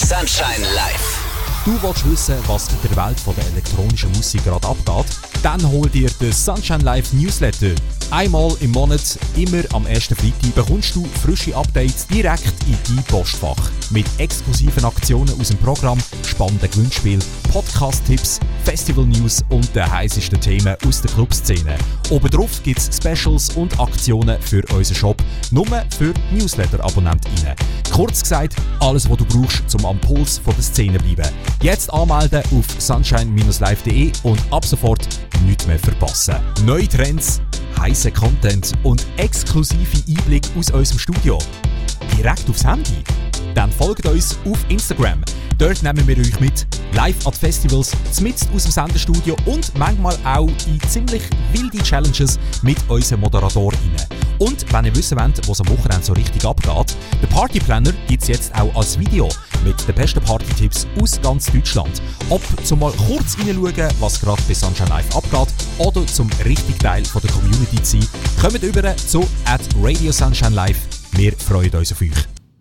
Sunshine Live. Du willst wissen, was in der Welt der elektronischen Musik gerade abgeht? Dann hol dir den Sunshine Live Newsletter. Einmal im Monat, immer am ersten Freitag, bekommst du frische Updates direkt in dein Postfach. Mit exklusiven Aktionen aus dem Programm, spannenden Gewinnspielen, Podcast-Tipps, Festival-News und den heißesten Themen aus der Clubszene. Obendrauf gibt es Specials und Aktionen für unseren Shop, nur für Newsletter-AbonnentInnen. Kurz gesagt, alles, was du brauchst, um am Puls der Szene zu bleiben. Jetzt anmelden auf sunshine-live.de und ab sofort nichts mehr verpassen. Neue Trends, heiße Content und exklusive Einblick aus unserem Studio. Direkt aufs Handy? Dann folgt uns auf Instagram. Dort nehmen wir euch mit, live an Festivals, mitten aus dem Sendestudio und manchmal auch in ziemlich wilde Challenges mit unseren ModeratorInnen. Und wenn ihr wissen wollt, was am Wochenende so richtig abgeht, den Partyplanner gibt es jetzt auch als Video mit den besten Partytipps aus ganz Deutschland. Ob zum mal kurz reinschauen, was gerade bei Sunshine Live abgeht, oder zum richtigen Teil von der Community zu sein, kommt über zu @RadioSunshineLive. Wir freuen uns auf euch.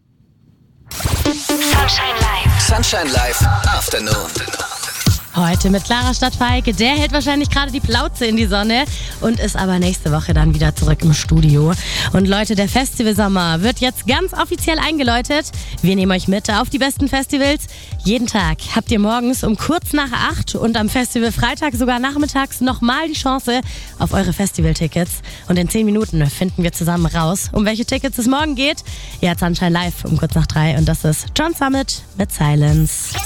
Sunshine Live. Sunshine Live Afternoon. Heute mit Clara Stadtfeige. Der hält wahrscheinlich gerade die Plauze in die Sonne und ist aber nächste Woche dann wieder zurück im Studio. Und Leute, der Festivalsommer wird jetzt ganz offiziell eingeläutet. Wir nehmen euch mit auf die besten Festivals. Jeden Tag habt ihr morgens um kurz nach 8 und am Festival Freitag sogar nachmittags nochmal die Chance auf eure Festivaltickets. Und in 10 Minuten finden wir zusammen raus, um welche Tickets es morgen geht. Ihr habt Sunshine Live um kurz nach 3 und das ist John Summit mit Silence.